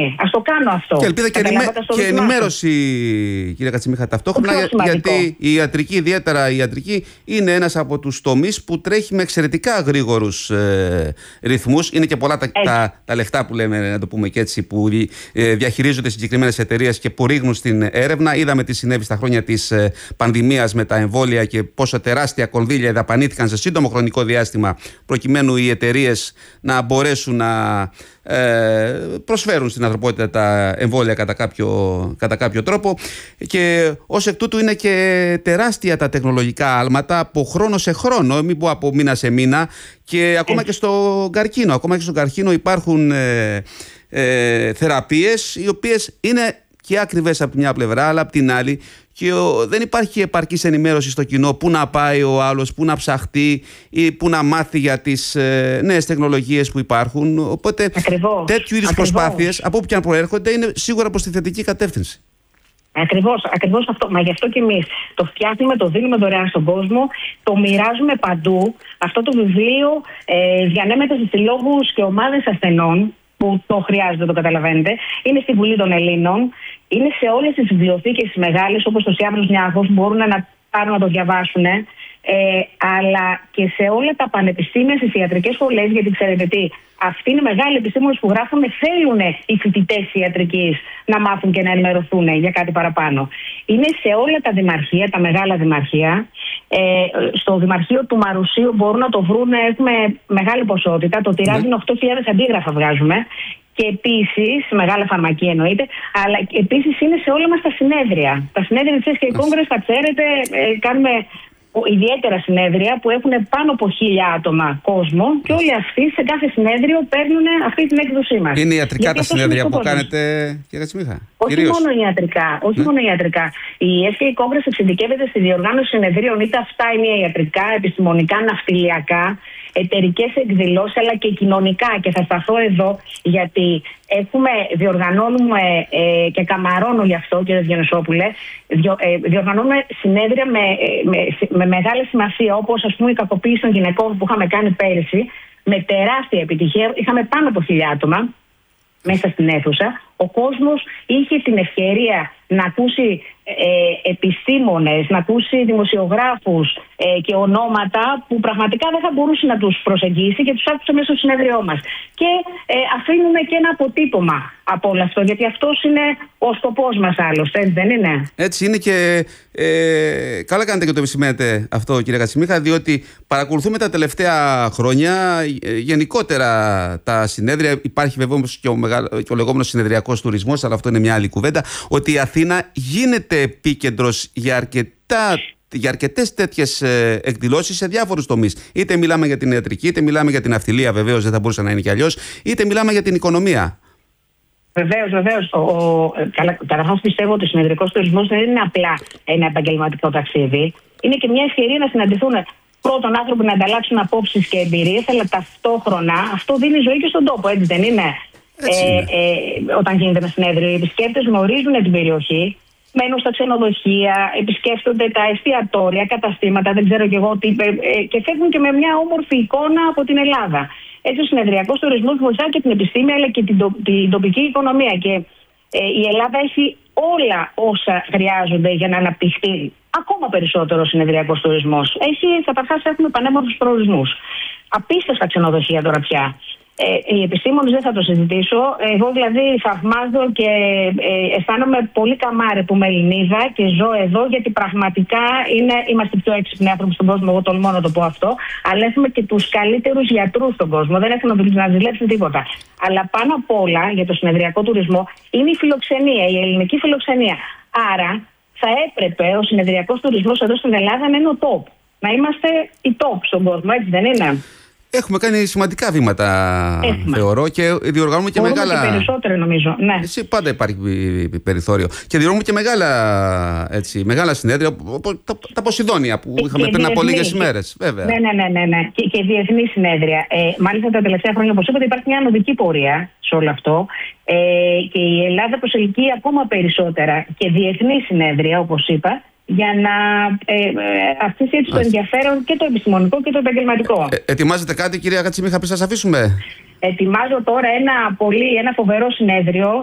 γίνει. Ας το κάνω αυτό. Και ελπίδα και ενημέρωση, κύριε Κατσιμίχα, ταυτόχρονα, γιατί η ιατρική, ιδιαίτερα η ιατρική, είναι ένας από τους τομείς που τρέχει με εξαιρετικά γρήγορους ρυθμούς. Είναι και πολλά τα λεφτά που λέμε, να το πούμε και έτσι, που διαχειρίζονται συγκεκριμένες εταιρείες και που ρίχνουν στην έρευνα. Είδαμε τι συνέβη στα χρόνια της πανδημίας με τα εμβόλια και πόσο τεράστια κονδύλια δαπανήθηκαν σε σύντομο χρονικό διάστημα προκειμένου οι εταιρείες να μπορέσουν να προσφέρουν στην ανθρωπότητα τα εμβόλια κατά κάποιο τρόπο, και ως εκ τούτου είναι και τεράστια τα τεχνολογικά άλματα από χρόνο σε χρόνο, μην πω από μήνα σε μήνα, και ακόμα και στο καρκίνο. Ακόμα και στον καρκίνο υπάρχουν θεραπείες οι οποίες είναι και ακριβές από τη μια πλευρά, αλλά από την άλλη και δεν υπάρχει επαρκής ενημέρωση στο κοινό πού να πάει ο άλλος, πού να ψαχτεί ή πού να μάθει για τις νέες τεχνολογίες που υπάρχουν. Οπότε τέτοιου είδους προσπάθειες, από όπου και αν προέρχονται, είναι σίγουρα προς τη θετική κατεύθυνση. Ακριβώς αυτό. Μα γι' αυτό και εμείς το φτιάχνουμε, το δίνουμε δωρεάν στον κόσμο, το μοιράζουμε παντού. Αυτό το βιβλίο διανέμεται σε συλλόγους και ομάδες ασθενών που το χρειάζεται, το καταλαβαίνετε. Είναι στη Βουλή των Ελλήνων. Είναι σε όλες τις βιβλιοθήκες μεγάλες, όπως το Σιάβρος Νιάρχος, που μπορούν να πάρουν να το διαβάσουν. Αλλά και σε όλα τα πανεπιστήμια, στις ιατρικές σχολές, γιατί ξέρετε τι, αυτοί είναι μεγάλοι επιστήμονες που γράφουν, θέλουν οι φοιτητές ιατρικής να μάθουν και να ενημερωθούν για κάτι παραπάνω. Είναι σε όλα τα δημαρχεία, τα μεγάλα δημαρχεία. Στο Δημαρχείο του Μαρουσίου μπορούν να το βρουν, έχουμε μεγάλη ποσότητα. Το τυράζ είναι 8.000 αντίγραφα βγάζουμε. Και επίσης, μεγάλα φαρμακεία εννοείται, αλλά επίσης είναι σε όλα μας τα συνέδρια. Τα συνέδρια της ΕΣΚΕ Κόγκρες, θα ξέρετε, κάνουμε ιδιαίτερα συνέδρια που έχουν πάνω από 1.000 άτομα κόσμο, και όλοι αυτοί σε κάθε συνέδριο παίρνουν αυτή την έκδοσή μας. Είναι ιατρικά τα συνέδρια που κάνετε, κύριε Κατσιμίχα? Όχι μόνο ιατρικά. Η ΕΣΚΕ Κόγκρες εξειδικεύεται στη διοργάνωση συνεδρίων, είτε αυτά είναι ιατρικά, επιστημονικά, ναυτιλιακά, εταιρικές εκδηλώσεις, αλλά και κοινωνικά. Και θα σταθώ εδώ, γιατί διοργανώνουμε και καμαρώνω γι' αυτό, κύριε Διονυσόπουλε, διοργανώνουμε συνέδρια με μεγάλη σημασία, όπως ας πούμε η κακοποίηση των γυναικών που είχαμε κάνει πέρυσι, με τεράστια επιτυχία. Είχαμε πάνω από 1.000 άτομα μέσα στην αίθουσα. Ο κόσμος είχε την ευκαιρία να ακούσει επιστήμονες, να ακούσει δημοσιογράφους και ονόματα που πραγματικά δεν θα μπορούσε να τους προσεγγίσει, και τους άκουσε μέσα στο συνέδριό μας. Και αφήνουμε και ένα αποτύπωμα από όλο αυτό, γιατί αυτός είναι ο σκοπός μας άλλωστε, έτσι δεν είναι? Έτσι είναι, και καλά κάνετε και το επισημαίνετε αυτό, κύριε Κατσιμίχα, διότι παρακολουθούμε τα τελευταία χρόνια γενικότερα τα συνέδρια. Υπάρχει βέβαια και ο λεγόμενος συνεδριακός τουρισμός, αλλά αυτό είναι μια άλλη κουβέντα. Ότι η Αθήνα γίνεται επίκεντρος για αρκετές τέτοιες εκδηλώσεις σε διάφορους τομείς. Είτε μιλάμε για την ιατρική, είτε μιλάμε για την ναυτιλία, βεβαίως δεν θα μπορούσε να είναι κι αλλιώς, είτε μιλάμε για την οικονομία. Βεβαίως. Καταρχάς πιστεύω ότι ο συνεδρικός τουρισμός δεν είναι απλά ένα επαγγελματικό ταξίδι. Είναι και μια ευκαιρία να συναντηθούν πρώτον άνθρωποι, να ανταλλάξουν απόψεις και εμπειρίες, αλλά ταυτόχρονα αυτό δίνει ζωή και στον τόπο, έτσι δεν είναι? Όταν γίνεται ένα συνέδριο, οι επισκέπτες γνωρίζουν την περιοχή, μένουν στα ξενοδοχεία, επισκέφτονται τα εστιατόρια, καταστήματα, δεν ξέρω κι εγώ τι, και φεύγουν και με μια όμορφη εικόνα από την Ελλάδα. Έτσι, ο συνεδριακός τουρισμός βοηθάει και την επιστήμη, αλλά και την τοπική οικονομία. Και η Ελλάδα έχει όλα όσα χρειάζονται για να αναπτυχθεί ακόμα περισσότερο ο συνεδριακός τουρισμός. Καταρχάς, έχουμε πανέμορφους προορισμούς. Απίστευτα ξενοδοχεία τώρα πια. Οι επιστήμονες δεν θα το συζητήσω. Εγώ δηλαδή θαυμάζω και αισθάνομαι πολύ καμάρι που είμαι Ελληνίδα και ζω εδώ, γιατί πραγματικά είμαστε πιο έξυπνοι άνθρωποι στον κόσμο. Εγώ τολμώ να το πω αυτό. Αλλά έχουμε και τους καλύτερους γιατρούς στον κόσμο. Δεν έχουμε να ζηλέψουν τίποτα. Αλλά πάνω απ' όλα για το συνεδριακό τουρισμό είναι η φιλοξενία, η ελληνική φιλοξενία. Άρα θα έπρεπε ο συνεδριακός τουρισμός εδώ στην Ελλάδα να είναι ο top. Να είμαστε οι top στον κόσμο, έτσι δεν είναι? Έχουμε κάνει σημαντικά βήματα, θεωρώ, και διοργανώνουμε και μεγάλα. Και περισσότερο, νομίζω. Ναι. Πάντα υπάρχει περιθώριο. Και διοργανώνουμε και μεγάλα συνέδρια, τα Ποσειδόνια που είχαμε πριν από λίγες ημέρες. Βέβαια. Ναι. Και διεθνή συνέδρια. Μάλιστα τα τελευταία χρόνια, όπως είπατε, υπάρχει μια ανωδική πορεία σε όλο αυτό. Και η Ελλάδα προσελκύει ακόμα περισσότερα και διεθνή συνέδρια, όπως είπα, για να αυξήσει έτσι το ενδιαφέρον και το επιστημονικό και το επαγγελματικό. Ετοιμάζετε κάτι, κυρία Κατσιμίχα, πριν σας αφήσουμε? Ετοιμάζω τώρα ένα φοβερό συνέδριο